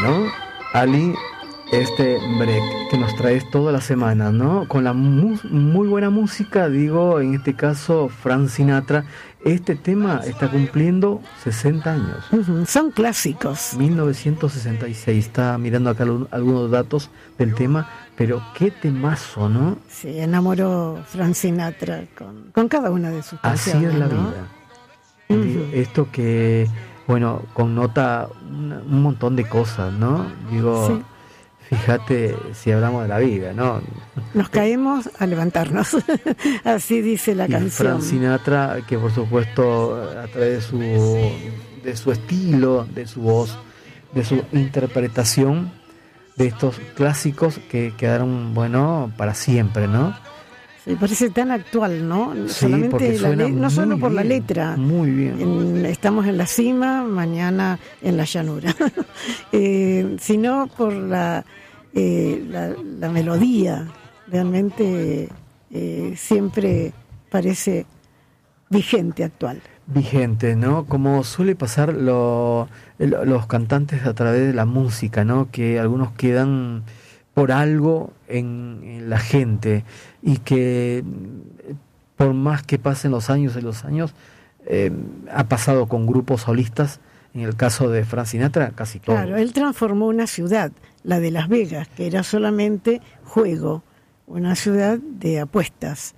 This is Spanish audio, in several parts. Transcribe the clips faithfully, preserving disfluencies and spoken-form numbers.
¿no? Ali, este break que nos traes toda la semana, ¿no? Con la mu- muy buena música, digo, en este caso Frank Sinatra. Este tema está cumpliendo sesenta años. Uh-huh. Son clásicos. mil novecientos sesenta y seis, está mirando acá algunos datos del tema, pero qué temazo, ¿no? Sí, enamoró Frank Sinatra con, con cada una de sus canciones. Así es la ¿no? vida. Uh-huh. Esto que, bueno, connota un, un montón de cosas, ¿no? Digo, sí. Fíjate si hablamos de la vida, ¿no? Nos caemos a levantarnos, así dice la y canción. Frank Sinatra, que por supuesto a través de su, de su estilo, de su voz, de su interpretación de estos clásicos que quedaron, bueno, para siempre, ¿no? Sí, parece tan actual, ¿no? Sí, solamente la le- no solo por bien, la letra. Muy bien. En, estamos en la cima, mañana en la llanura. eh, sino por la, eh, la, la melodía. Realmente eh, siempre parece vigente, actual. Vigente, ¿no? Como suele pasar lo, lo, los cantantes a través de la música, ¿no? Que algunos quedan por algo en, en la gente y que por más que pasen los años y los años eh, ha pasado con grupos solistas. En el caso de Frank Sinatra, casi todo. Claro, él transformó una ciudad, la de Las Vegas, que era solamente juego, una ciudad de apuestas,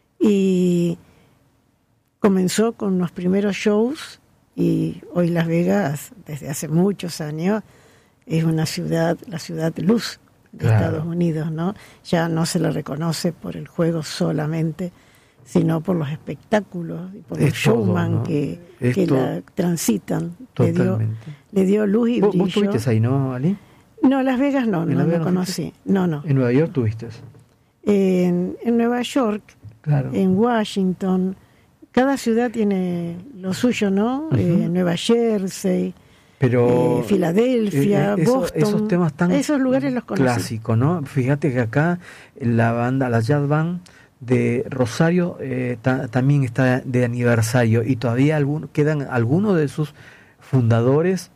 y comenzó con los primeros shows, y hoy Las Vegas, desde hace muchos años, es una ciudad, la ciudad luz de claro. Estados Unidos, ¿no? Ya no se le reconoce por el juego solamente, sino por los espectáculos y por es los showman todo, ¿no? que, que la transitan. Le dio, le dio luz y ¿Vos, brillo. ¿Vos estuviste ahí, no, Ali? No, Las Vegas no, no, Vegas no conocí. No, no. ¿En Nueva York tuviste? En, en Nueva York, claro. En Washington, cada ciudad tiene lo suyo, ¿no? Uh-huh. eh, Nueva Jersey, pero eh, Filadelfia, eh, eso, Boston. Esos temas tan esos lugares los conocí. Clásicos, ¿no? Fíjate que acá la banda, la jazz band de Rosario eh, ta, también está de aniversario y todavía algún, quedan algunos de sus fundadores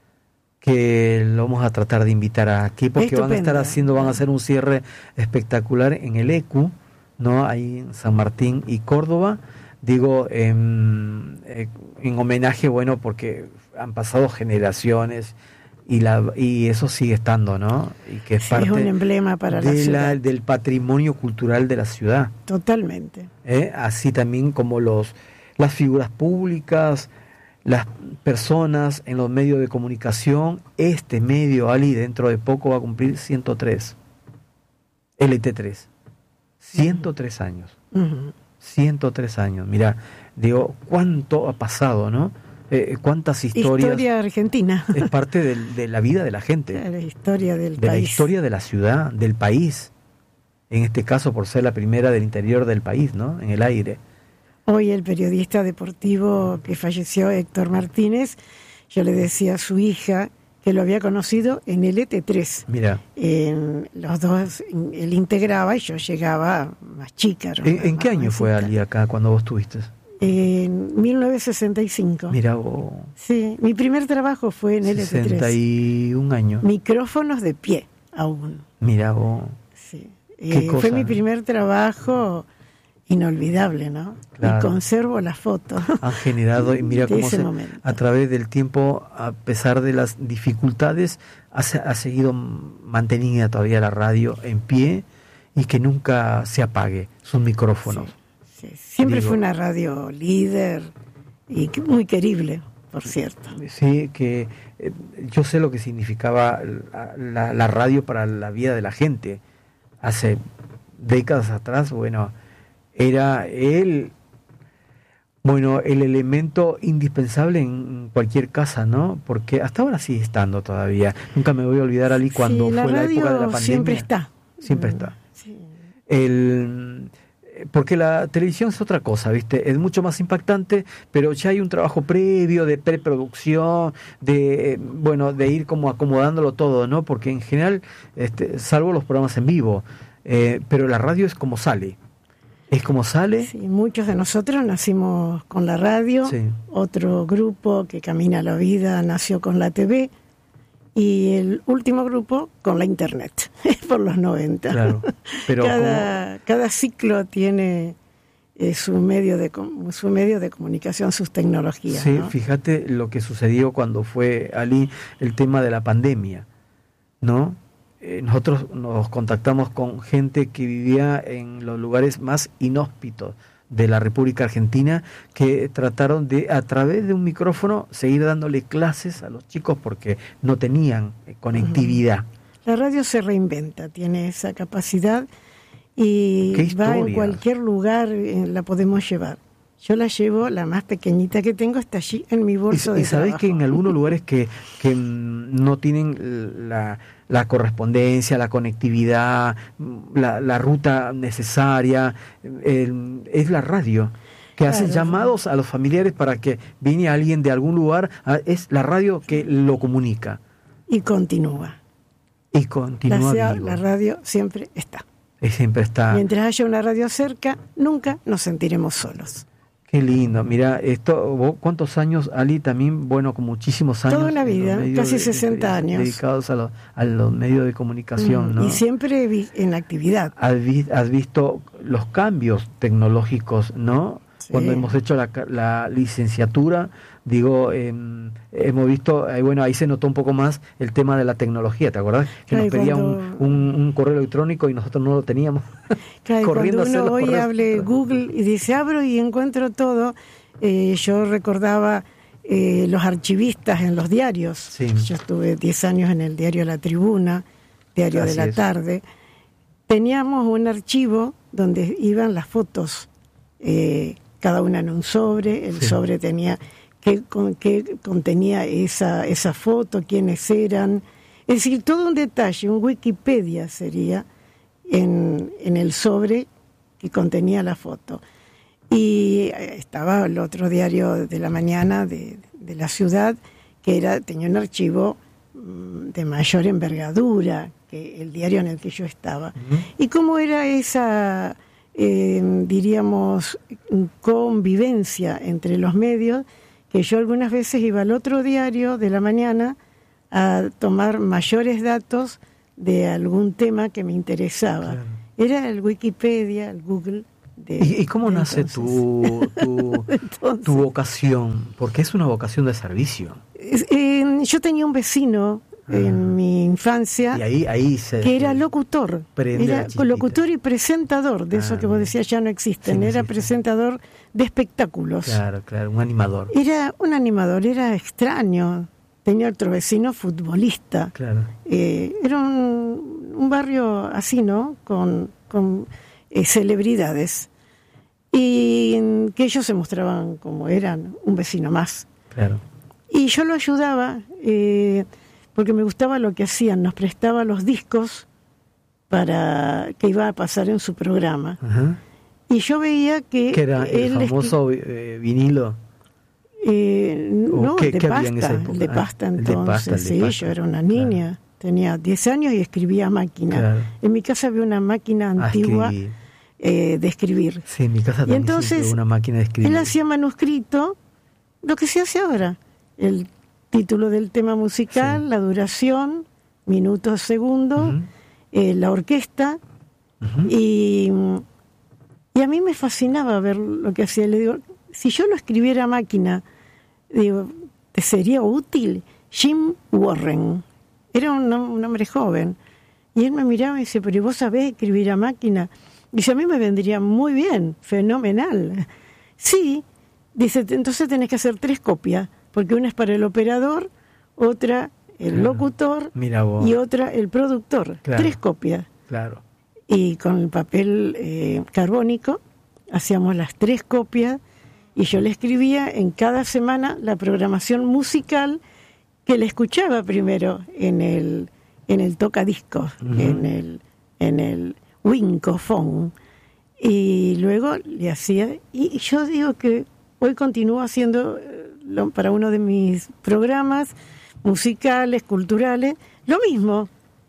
que lo vamos a tratar de invitar aquí porque Estupendo. van a estar haciendo, van a hacer un cierre espectacular en el E C U, ¿no? Ahí en San Martín y Córdoba, digo en, en homenaje, bueno, porque han pasado generaciones y la y eso sigue estando, ¿no? Y que es sí, parte es un emblema para de la ciudad. La, del patrimonio cultural de la ciudad. Totalmente. ¿Eh? Así también como los las figuras públicas, las personas en los medios de comunicación. Este medio, Ali, dentro de poco va a cumplir ciento tres. L T tres. ciento tres uh-huh. años. Uh-huh. ciento tres años. Mira, digo, cuánto ha pasado, ¿no? Eh, cuántas historias. Historia argentina. Es parte de, de la vida de la gente. La historia del de país. La historia de la ciudad, del país. En este caso, por ser la primera del interior del país, ¿no? En el aire. Hoy el periodista deportivo que falleció, Héctor Martínez, yo le decía a su hija que lo había conocido en el E T tres. Mira. En los dos, él integraba y yo llegaba más chica. ¿En, ¿en qué año fue Ali acá cuando vos estuviste? En mil novecientos sesenta y cinco. Mira vos. Sí, mi primer trabajo fue en el E T tres. sesenta y un años. Micrófonos de pie, aún. Mira vos. Sí. Eh, fue mi primer trabajo inolvidable, ¿no? Claro. Y conservo las fotos. Han generado, y mira cómo se, a través del tiempo, a pesar de las dificultades, ha, ha seguido mantenida todavía la radio en pie y que nunca se apague sus micrófonos. Sí, sí. Siempre Digo, fue una radio líder y muy querible, por cierto. Sí, que eh, yo sé lo que significaba la, la, la radio para la vida de la gente. Hace décadas atrás, bueno, era el, bueno, el elemento indispensable en cualquier casa, ¿no? Porque hasta ahora sigue estando todavía. Nunca me voy a olvidar, Ali, cuando sí, la fue la época de la pandemia. Siempre está. Siempre está. Sí. El, porque la televisión es otra cosa, ¿viste? Es mucho más impactante, pero ya hay un trabajo previo de preproducción, de, bueno, de ir como acomodándolo todo, ¿no? Porque en general, este, salvo los programas en vivo, eh, pero la radio es como sale. Es como sale. Sí, muchos de nosotros nacimos con la radio, sí. Otro grupo que camina la vida nació con la T V y el último grupo con la internet, por los noventa. Claro, pero cada, cada ciclo tiene eh, su medio de su medio de comunicación, sus tecnologías. Sí, ¿no? Fíjate lo que sucedió cuando fue, Ali, el tema de la pandemia, ¿no? Eh, nosotros nos contactamos con gente que vivía en los lugares más inhóspitos de la República Argentina, que trataron de, a través de un micrófono, seguir dándole clases a los chicos porque no tenían eh, conectividad. La radio se reinventa, tiene esa capacidad y va en cualquier lugar, eh, la podemos llevar. Yo la llevo, la más pequeñita que tengo está allí en mi bolso y, de y sabés trabajo. que en algunos lugares que, que no tienen la, la correspondencia, la conectividad, la, la ruta necesaria, el, es la radio, que claro, hace llamados a los familiares para que viene alguien de algún lugar, es la radio que lo comunica. Y continúa. Y continúa la, vivo. La radio siempre está. Y siempre está. Mientras haya una radio cerca, nunca nos sentiremos solos. Qué lindo. Mira, esto, ¿vos cuántos años, Ali? También, bueno, con muchísimos años. Toda una vida, casi sesenta de, años. Dedicados a los, a los medios de comunicación, mm, ¿no? Y siempre vi, en actividad. Has, vi, has visto los cambios tecnológicos, ¿no? Sí. Cuando hemos hecho la, la licenciatura, digo, eh, hemos visto, eh, bueno, ahí se notó un poco más el tema de la tecnología, ¿te acuerdas? Que claro, nos pedía cuando... un, un, un correo electrónico y nosotros no lo teníamos. Claro, corriendo cuando uno hoy hable Google y dice, abro y encuentro todo, eh, yo recordaba eh, los archivistas en los diarios. Sí. Yo estuve diez años en el diario La Tribuna, diario Así de la es. tarde. Teníamos un archivo donde iban las fotos, eh, cada una en un sobre, el sí. sobre tenía qué, con, qué contenía esa, esa foto, quiénes eran, es decir, todo un detalle, un Wikipedia sería en, en el sobre que contenía la foto. Y estaba el otro diario de la mañana de, de la ciudad, que era tenía un archivo de mayor envergadura que el diario en el que yo estaba. Uh-huh. Y cómo era esa... Eh, diríamos, convivencia entre los medios, que yo algunas veces iba al otro diario de la mañana a tomar mayores datos de algún tema que me interesaba. Claro. Era el Wikipedia, el Google. De, ¿Y, y cómo nace entonces. tu, tu, entonces, tu vocación? Porque es una vocación de servicio. Eh, yo tenía un vecino en mi infancia, y ahí, ahí se, que era locutor, era locutor y presentador, de ah, eso que vos decías ya no existen, sí, era sí, presentador de espectáculos. Claro, claro, un animador. Era un animador, era extraño. Tenía otro vecino futbolista. Claro. Eh, era un, un barrio así, ¿no? Con, con eh, celebridades. Y que ellos se mostraban como eran, un vecino más. Claro. Y yo lo ayudaba, eh, porque me gustaba lo que hacían, nos prestaba los discos para que iba a pasar en su programa. Ajá. Y yo veía que... ¿Qué era el él famoso esqui... eh, vinilo? Eh, no, qué, de, qué pasta, de pasta, entonces, de pasta, sí, de pasta. Yo era una niña, claro. Tenía diez años y escribía a máquina. Claro. En mi casa había una máquina antigua eh, de escribir. Sí, en mi casa también y entonces, una máquina de escribir. Él hacía manuscrito, lo que se hace ahora, el título del tema musical, sí. La duración, minutos, segundos, uh-huh. eh, la orquesta, uh-huh. y, y a mí me fascinaba ver lo que hacía. Le digo, si yo lo escribiera a máquina, digo, ¿te sería útil? Jim Warren, era un, un hombre joven, y él me miraba y dice, pero vos sabés escribir a máquina. Dice, a mí me vendría muy bien, fenomenal. Sí, dice, entonces tenés que hacer tres copias, porque una es para el operador, otra el claro. locutor y otra el productor. Claro. Tres copias. Claro. Y con el papel eh, carbónico hacíamos las tres copias y yo le escribía en cada semana la programación musical que le escuchaba primero en el en el tocadiscos, uh-huh. en el en el Wincofone, y luego le hacía, y yo digo que hoy continúo haciendo lo, para uno de mis programas musicales, culturales, lo mismo,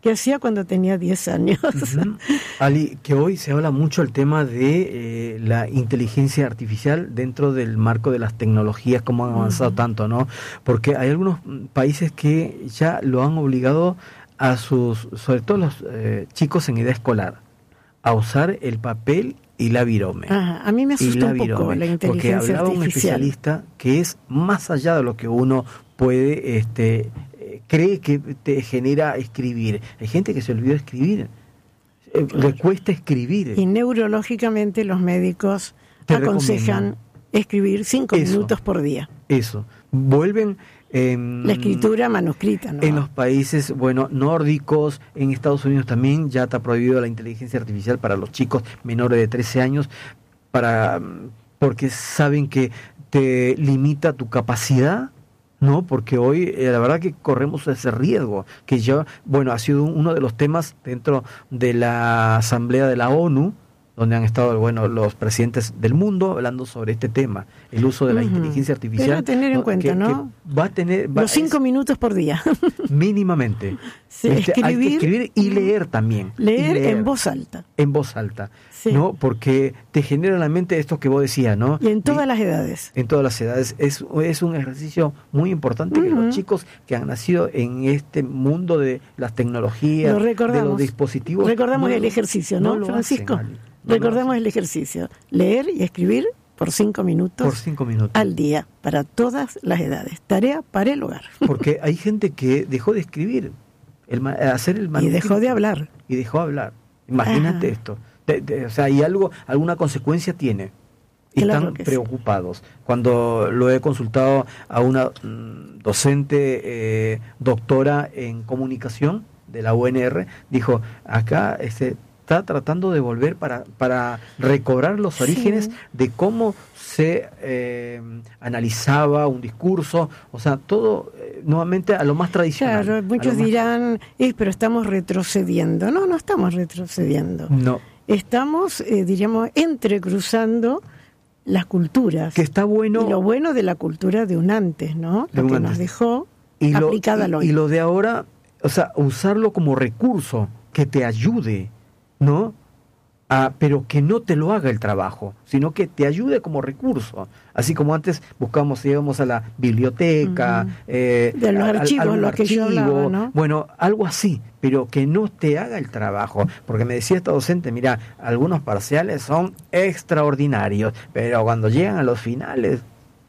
que hacía cuando tenía diez años. Uh-huh. Ali, que hoy se habla mucho el tema de eh, la inteligencia artificial dentro del marco de las tecnologías, cómo han avanzado uh-huh. tanto, ¿no? Porque hay algunos países que ya lo han obligado a sus, sobre todo los eh, chicos en edad escolar, a usar el papel y la virome. Ajá, a mí me asustó un poco virome, la inteligencia porque hablaba artificial. Un especialista que es más allá de lo que uno puede, este, eh, cree que te genera escribir. Hay gente que se olvidó de escribir. Eh, claro. Le cuesta escribir. Y neurológicamente los médicos te aconsejan recomiendo. escribir cinco Eso. minutos por día. Eso. Vuelven... Eh, la escritura manuscrita, ¿no? En los países, bueno, nórdicos, en Estados Unidos también ya está prohibido la inteligencia artificial para los chicos menores de trece años, para porque saben que te limita tu capacidad, ¿no? Porque hoy eh, la verdad que corremos ese riesgo, que ya, bueno, ha sido uno de los temas dentro de la Asamblea de la ONU, donde han estado, bueno, los presidentes del mundo hablando sobre este tema, el uso de la uh-huh. inteligencia artificial. Pero tener en cuenta, que, ¿no? Que va a tener... Va, los cinco es, minutos por día. Mínimamente. Sí, este, escribir, hay que escribir y leer también. Leer, leer en voz alta. En voz alta, sí. ¿no? Porque te genera en la mente esto que vos decías, ¿no? Y en todas y, las edades. En todas las edades. Es, es un ejercicio muy importante uh-huh. que los chicos que han nacido en este mundo de las tecnologías, de los dispositivos... Recordamos no, el ejercicio, ¿no, no Francisco? Hacen, No Recordemos el ejercicio, leer y escribir por cinco minutos, por cinco minutos al día, para todas las edades. Tarea para el hogar. Porque hay gente que dejó de escribir, el, hacer el y dejó de hablar. Y dejó de hablar. Imagínate ah. esto. De, de, o sea, y algo, alguna consecuencia tiene. Y claro están preocupados. Sí. Cuando lo he consultado a una mm, docente, eh, doctora en comunicación de la U N R, dijo, acá este está tratando de volver para, para recobrar los orígenes sí. de cómo se eh, analizaba un discurso, o sea, todo eh, nuevamente a lo más tradicional. Claro, muchos más... dirán, eh, pero estamos retrocediendo. No, no estamos retrocediendo. No. Estamos, eh, diríamos, entrecruzando las culturas. Que está bueno. Y lo bueno de la cultura de un antes, ¿no? De lo que antes. nos dejó y lo, aplicada al y, hoy. Y lo de ahora, o sea, usarlo como recurso que te ayude, ¿no? Ah, pero que no te lo haga el trabajo, sino que te ayude como recurso. Así como antes buscábamos, íbamos a la biblioteca, uh-huh. eh, de los a, archivos, a, lo archivo, que yo hablaba, ¿no? Bueno, algo así, pero que no te haga el trabajo. Porque me decía esta docente, mira, algunos parciales son extraordinarios, pero cuando llegan a los finales,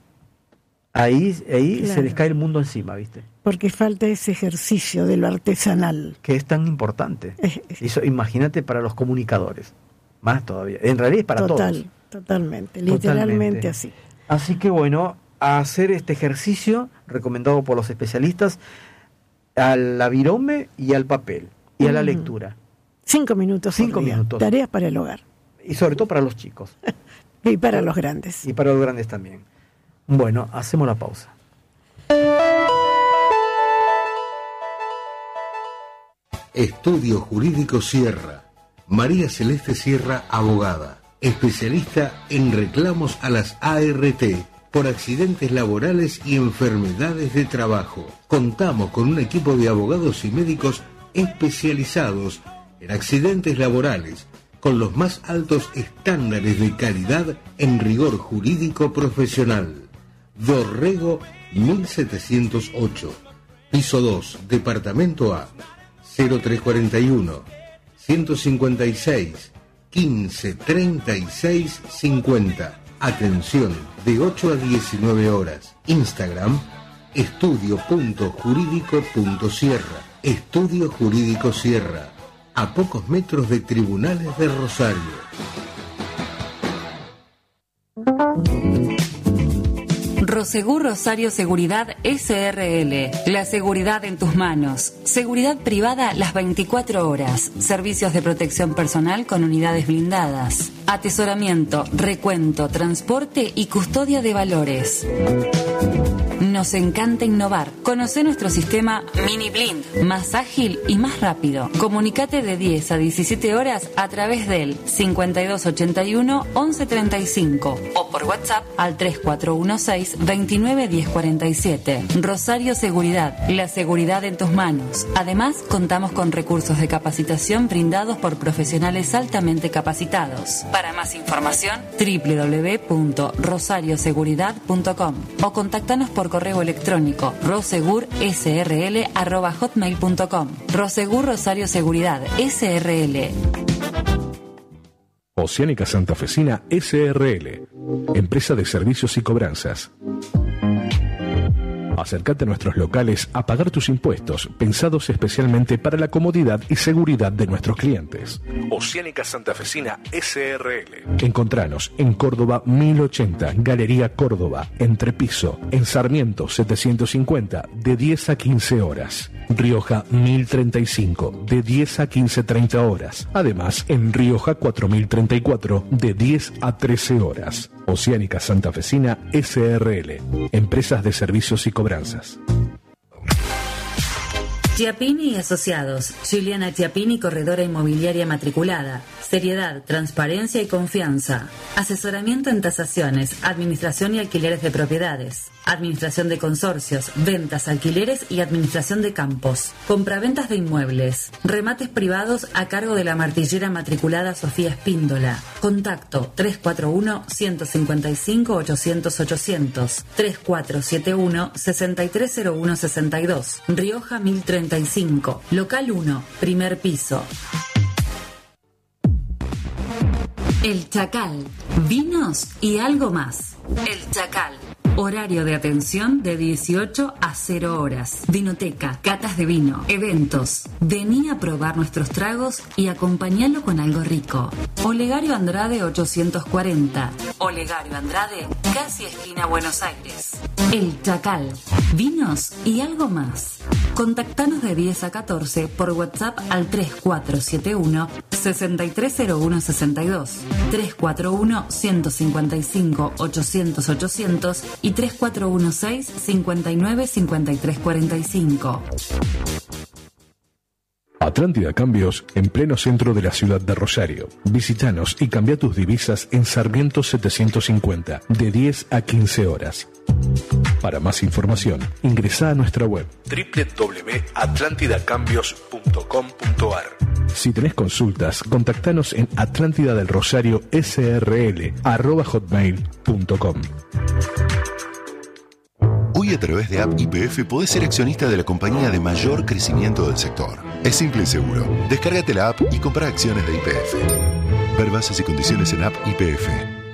ahí, ahí claro. se les cae el mundo encima, ¿viste? Porque falta ese ejercicio de lo artesanal. Que es tan importante. Eso, imagínate para los comunicadores. Más todavía. En realidad es para Total, todos. Totalmente, literalmente totalmente. así. Así que bueno, a hacer este ejercicio, recomendado por los especialistas, al virome y al papel, y a la lectura. Cinco minutos Cinco por día. minutos. Tareas para el hogar. Y sobre todo para los chicos. Y para los grandes. Y para los grandes también. Bueno, hacemos la pausa. Estudio Jurídico Sierra. María Celeste Sierra, abogada, especialista en reclamos a las A R T por accidentes laborales y enfermedades de trabajo. Contamos con un equipo de abogados y médicos especializados en accidentes laborales, con los más altos estándares de calidad en rigor jurídico profesional. Dorrego mil setecientos ocho, piso dos, departamento A, cero tres cuarenta y uno, ciento cincuenta y seis, quince, treinta y seis, cincuenta. Atención, de ocho a diecinueve horas. Instagram, estudio punto jurídico punto sierra. Estudio Jurídico Sierra, a pocos metros de Tribunales de Rosario. Prosegur Rosario Seguridad S R L. La seguridad en tus manos. Seguridad privada las veinticuatro horas. Servicios de protección personal con unidades blindadas. Atesoramiento, recuento, transporte y custodia de valores. Nos encanta innovar. Conoce nuestro sistema Mini Blind, más ágil y más rápido. Comunicate de diez a diecisiete horas a través del cincuenta y dos ochenta y uno once treinta y cinco o por WhatsApp al tres cuatro uno seis veintinueve diez cuarenta y siete. Rosario Seguridad, la seguridad en tus manos. Además, contamos con recursos de capacitación brindados por profesionales altamente capacitados. Para más información, doble u doble u doble u punto rosario seguridad punto com o contáctanos por correo electrónico rosegurSRL arroba hotmail punto com. Rosegur Rosario Seguridad S R L. Oceánica Santafesina S R L, empresa de servicios y cobranzas. Acércate a nuestros locales a pagar tus impuestos, pensados especialmente para la comodidad y seguridad de nuestros clientes. Oceánica Santafesina S R L. Encontranos en Córdoba mil ochenta, Galería Córdoba, Entrepiso, en Sarmiento setecientos cincuenta, de diez a quince horas. Rioja mil treinta y cinco, de diez a quince treinta horas. Además, en Rioja cuatro mil treinta y cuatro, de diez a trece horas. Oceánica Santafesina S R L, empresas de servicios y cobranzas. Chiappini y Asociados. Juliana Chiappini, corredora inmobiliaria matriculada. Seriedad, transparencia y confianza. Asesoramiento en tasaciones, administración y alquileres de propiedades. Administración de consorcios, ventas, alquileres y administración de campos. Compraventas de inmuebles. Remates privados a cargo de la martillera matriculada Sofía Espíndola. Contacto tres cuatro uno, uno cinco cinco, ochocientos, ochocientos. tres cuatro siete uno, seis tres cero uno seis dos. Rioja mil treinta y cinco. Local uno, primer piso. El Chacal, vinos y algo más. El Chacal, horario de atención de dieciocho a cero horas. Vinoteca, catas de vino, eventos. Vení a probar nuestros tragos y acompañalo con algo rico. Olegario Andrade ochocientos cuarenta. Olegario Andrade, casi esquina Buenos Aires. El Chacal, vinos y algo más. Contactanos de diez a catorce por WhatsApp al tres cuatro siete uno, seis tres cero uno seis dos, tres cuatro uno, uno cinco cinco, ochocientos, ochocientos y tres cuatro uno seis, cinco nueve cinco tres cuatro cinco. Atlántida Cambios, en pleno centro de la ciudad de Rosario. Visítanos y cambia tus divisas en Sarmiento setecientos cincuenta, de diez a quince horas. Para más información, ingresa a nuestra web doble u doble u doble u punto atlántida cambios punto com punto a r. Si tenés consultas, contactanos en atlántida del rosario S R L arroba hotmail punto com. Hoy a través de App Y P F podés ser accionista de la compañía de mayor crecimiento del sector. Es simple y seguro. Descárgate la app y compra acciones de Y P F. Ver bases y condiciones en App Y P F.